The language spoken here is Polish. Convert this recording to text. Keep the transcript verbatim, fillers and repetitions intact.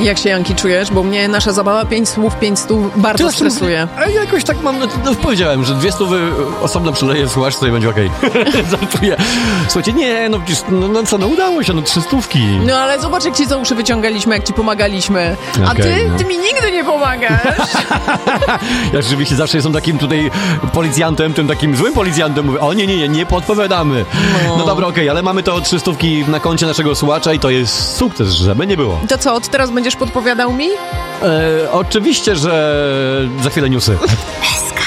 Jak się, Janki, czujesz? Bo mnie nasza zabawa pięć słów, pięć stów bardzo Ty, stresuje. A ja jakoś tak mam, no, no powiedziałem, że dwie stówy osobno przyleję w słuchaczce i będzie okej. Okay. Żartuję. Słuchajcie, nie, no przecież, no, no co, no udało się, no trzy stówki. No ale zobacz, jak ci za uszy wyciągaliśmy, jak ci pomagaliśmy. A Okay, ty, no. ty mi nigdy nie pomagasz. Ja rzeczywiście zawsze jestem takim tutaj policjantem, tym takim złym policjantem. Mówię, o nie, nie, nie, nie podpowiadamy. No, no dobra, okej, okay, ale mamy to trzy stówki na koncie naszego słuchacza i to jest sukces, żeby nie było. To co, od teraz będziesz podpowiadał mi? E, oczywiście, że za chwilę newsy.